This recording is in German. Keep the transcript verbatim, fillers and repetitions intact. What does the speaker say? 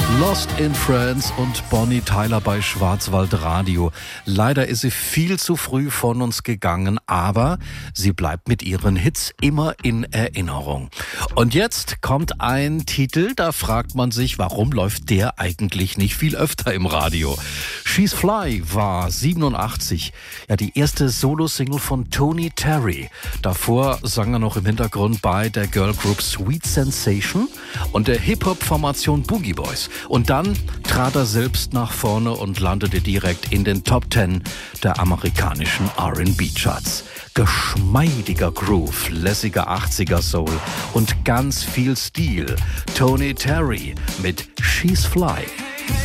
Lost in France und Bonnie Tyler bei Schwarzwaldradio. Leider ist sie viel zu früh von uns gegangen, aber sie bleibt mit ihren Hits immer in Erinnerung. Und jetzt kommt ein Titel, da fragt man sich, warum läuft der eigentlich nicht viel öfter im Radio? She's Fly war siebenundachtzig, ja die erste Solo-Single von Tony Terry. Davor sang er noch im Hintergrund bei der Girlgroup Sweet Sensation und der Hip-Hop-Formation Boogie Boys. Und dann trat er selbst nach vorne und landete direkt in den Top Ten der amerikanischen R and B-Charts. Geschmeidiger Groove, lässiger achtziger Soul und ganz viel Stil. Tony Terry mit She's Fly.